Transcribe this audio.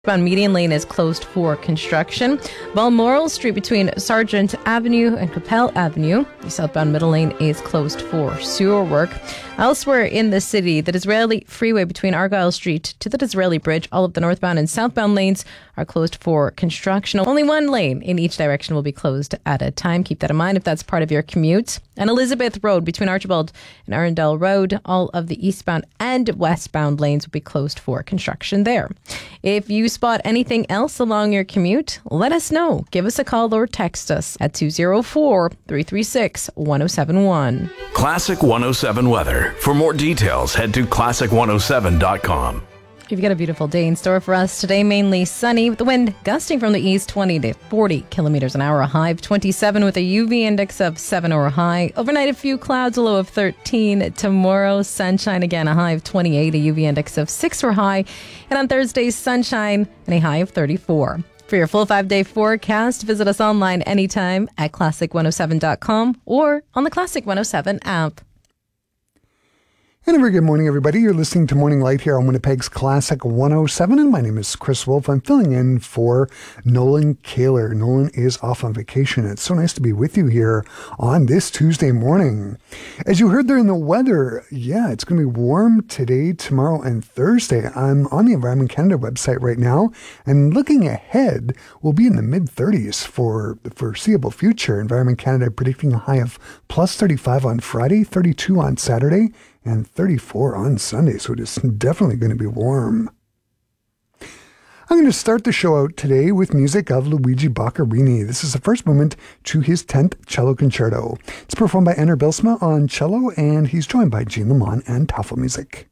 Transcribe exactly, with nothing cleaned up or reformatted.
Southbound Median Lane is closed for construction. Balmoral Street between Sargent Avenue and Capel Avenue. The southbound middle lane is closed for sewer work. Elsewhere in the city, the Disraeli Freeway between Argyle Street to the Disraeli Bridge, all of the northbound and southbound lanes are closed for construction. Only one lane in each direction will be closed at a time. Keep that in mind if that's part of your commute. And Elizabeth Road between Archibald and Arundel Road, all of the eastbound and westbound lanes will be closed for construction there. If you spot anything else along your commute, let us know. Give us a call or text us at two oh four, three three six, one oh seven one. Classic one oh seven weather. For more details, head to classic one oh seven dot com. You've got a beautiful day in store for us today. Mainly sunny with the wind gusting from the east twenty to forty kilometers an hour. A high of twenty-seven with a U V index of seven or a high. Overnight, a few clouds, a low of thirteen. Tomorrow, sunshine again, a high of twenty-eight, a U V index of six or high. And on Thursday, sunshine and a high of thirty-four. For your full five-day forecast, visit us online anytime at classic one oh seven dot com or on the Classic one oh seven app. And a very good morning, everybody. You're listening to Morning Light here on Winnipeg's Classic one oh seven, and my name is Chris Wolf. I'm filling in for Nolan Kaler. Nolan is off on vacation. It's so nice to be with you here on this Tuesday morning. As you heard there in the weather, yeah, it's going to be warm today, tomorrow, and Thursday. I'm on the Environment Canada website right now, and looking ahead, we'll be in the mid-thirties for the foreseeable future. Environment Canada predicting a high of plus thirty-five on Friday, thirty-two on Saturday, and thirty-four on Sunday, so it is definitely going to be warm. I'm going to start the show out today with music of Luigi Boccherini. This is the first movement to his tenth cello concerto. It's performed by Enner Bilsma on cello, and he's joined by Jean Lamont and Tafelmusik.